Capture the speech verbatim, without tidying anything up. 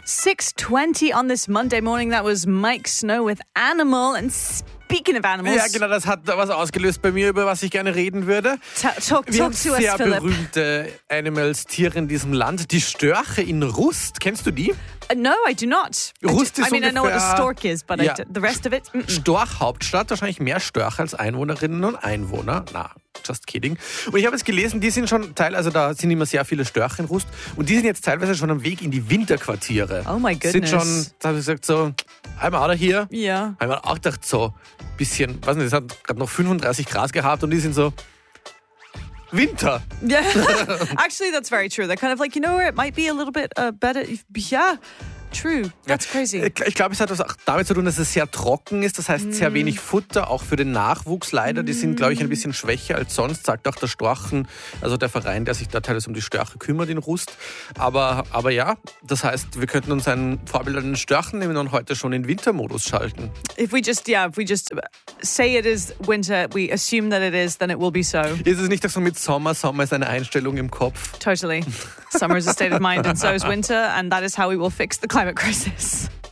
six twenty on this Monday morning. That was Mike Snow with Animal. And speaking of animals... Ja, genau, das hat was ausgelöst bei mir, über was ich gerne reden würde. Ta- talk, Wir talk haben to us, sehr Philip. berühmte Animals, Tiere in diesem Land. Die Störche in Rust, kennst du die? Uh, no, I do not. Rust I, do, ist I mean, I know what a ungefähr- stork is, but I Ja. d- the rest of it... Mm-mm. Storchhauptstadt, wahrscheinlich mehr Störche als Einwohnerinnen und Einwohner. Na, just kidding. Und ich habe jetzt gelesen, die sind schon Teil, also da sind immer sehr viele Störche in Rust und die sind jetzt teilweise schon am Weg in die Winterquartiere. Oh my Sind goodness. schon, da habe ich gesagt, so, I'm out of here. Ja. Habe ich mir auch gedacht, so ein bisschen, weiß nicht, es hat gerade noch fünfunddreißig Grad gehabt und die sind so, Winter. Yeah. Actually, that's very true. They're kind of like, you know where it might be a little bit uh, better. Yeah, true. That's crazy. Ich ich glaube, es hat was auch damit zu tun, dass es sehr trocken ist. Das heißt, sehr wenig Futter, auch für den Nachwuchs leider. Die sind, glaube ich, ein bisschen schwächer als sonst, sagt auch der Storchen, also der Verein, der sich da teilweise um die Störche kümmert in Rust. Aber, aber ja, das heißt, wir könnten uns ein Vorbild an den Störchen nehmen und heute schon in Wintermodus schalten. If we just, yeah, if we just say it is winter, we assume that it is, then it will be so. Ist es nicht auch so mit Sommer? Sommer ist eine Einstellung im Kopf. Totally. Summer is a state of mind and so is winter, and that is how we will fix the climate crisis.